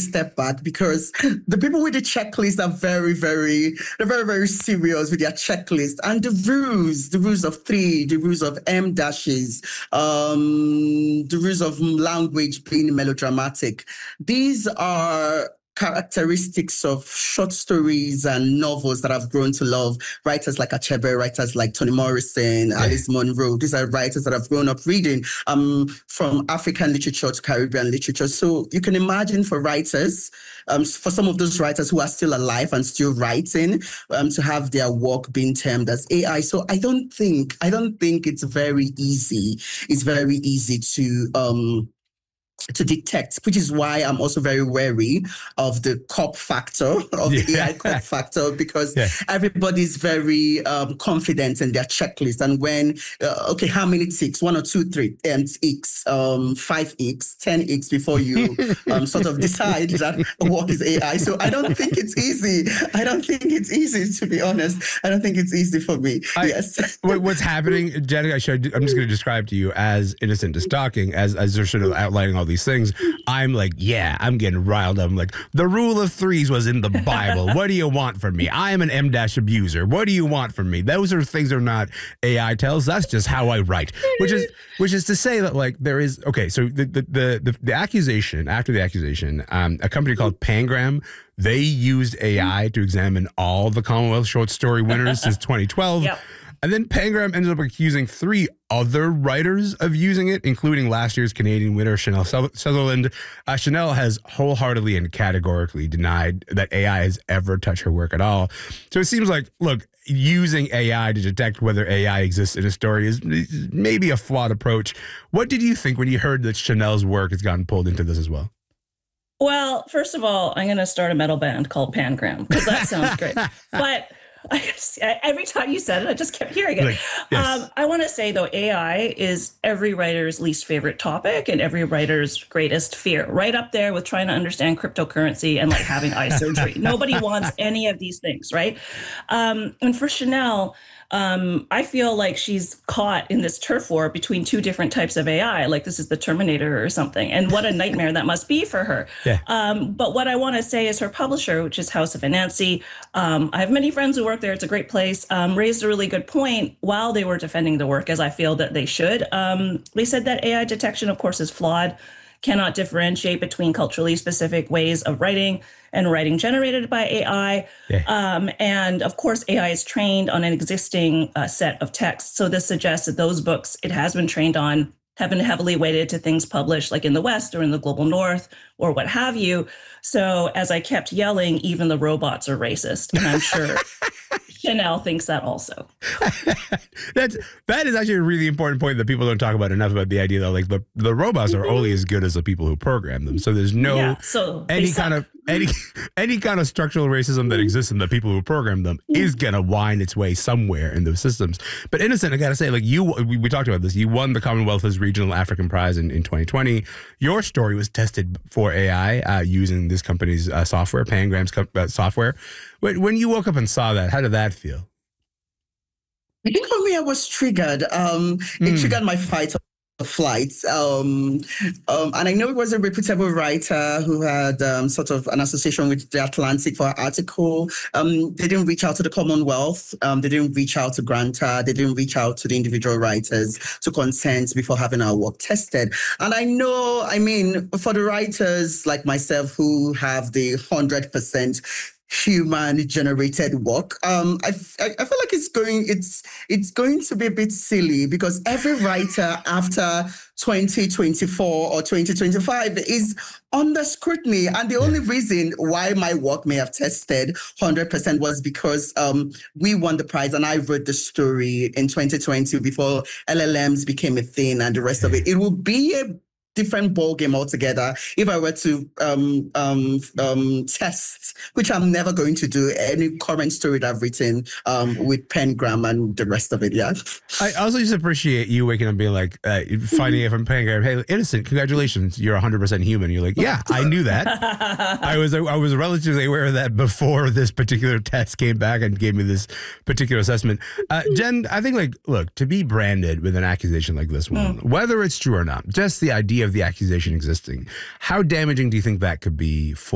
step back because the people with the checklist are they're very, very serious with their checklist and the rules of three, the rules of M dashes, the rules of language being melodramatic. These are characteristics of short stories and novels that I've grown to love. Writers like Achebe, writers like Toni Morrison, Alice Munro. These are writers that I've grown up reading from African literature to Caribbean literature. So you can imagine for writers, for some of those writers who are still alive and still writing, to have their work being termed as AI. So I don't think it's very easy. It's very easy to detect, which is why I'm also very wary of the cop factor, of the AI cop factor, because everybody's very confident in their checklist. And when, how many ticks? 1 or 2, 3, X, 5X, 10X before you sort of decide that what is AI. So I don't think it's easy. To be honest. I don't think it's easy for me. Yes. What's happening, Janica, I'm just going to describe to you as Innocent is talking, as they're sort of outlining all these things. I'm like, I'm getting riled up. I'm like, the rule of threes was in the Bible. What do you want from me? I am an M- abuser. What do you want from me? Those are things that are not AI tells. That's just how I write. Which is to say that, like, there is so the accusation, after the accusation, a company called Pangram, they used AI to examine all the Commonwealth short story winners since 2012. Yep. And then Pangram ended up accusing 3 other writers of using it, including last year's Canadian winner, Chanel Sutherland. Chanel has wholeheartedly and categorically denied that AI has ever touched her work at all. So it seems like, look, using AI to detect whether AI exists in a story is maybe a flawed approach. What did you think when you heard that Chanel's work has gotten pulled into this as well? Well, first of all, I'm going to start a metal band called Pangram, because that sounds great. But every time you said it, I just kept hearing it. Like, yes. I want to say, though, AI is every writer's least favorite topic and every writer's greatest fear, right up there with trying to understand cryptocurrency and like having eye surgery. Nobody wants any of these things, right? And for Chanel, I feel like she's caught in this turf war between 2 different types of AI, like this is the Terminator or something. And what a nightmare that must be for her. Yeah. But what I want to say is her publisher, which is House of Anansi, I have many friends who work there. It's a great place, raised a really good point while they were defending the work, as I feel that they should. They said that AI detection, of course, is flawed, cannot differentiate between culturally specific ways of writing and writing generated by AI. Yeah. And of course, AI is trained on an existing set of texts. So this suggests that those books it has been trained on have been heavily weighted to things published like in the West or in the global North or what have you. So as I kept yelling, even the robots are racist. And I'm sure Chanel thinks that also. That is actually a really important point that people don't talk about enough, about the idea that like the robots are only as good as the people who program them. So there's no any kind of structural racism that exists in the people who program them is gonna wind its way somewhere in those systems. But Innocent, I gotta say, like we talked about this. You won the Commonwealth's Regional African Prize in 2020. Your story was tested for AI using this company's software, Pangram's software. When you woke up and saw that, how did that feel? I think for me, I was triggered. It triggered my fight or flight. And I know it was a reputable writer who had sort of an association with The Atlantic for her article. They didn't reach out to the Commonwealth. They didn't reach out to Granta. They didn't reach out to the individual writers to consent before having our work tested. And I mean, for the writers like myself who have the 100% human generated work, I feel like it's going to be a bit silly, because every writer after 2024 or 2025 is under scrutiny, and the only reason why my work may have tested 100% was because we won the prize and I wrote the story in 2020 before LLMs became a thing and the rest of it. It will be a different ball game altogether if I were to test, which I'm never going to do, any current story that I've written with Pangram and the rest of it. Yeah. I also just appreciate you waking up and being like, finding it from Pangram, hey, Innocent, congratulations, you're 100% human. You're like, yeah, I knew that. I was relatively aware of that before this particular test came back and gave me this particular assessment. Jen, I think, like, look, to be branded with an accusation like this one, whether it's true or not, just the idea of the accusation existing, how damaging do you think that could be for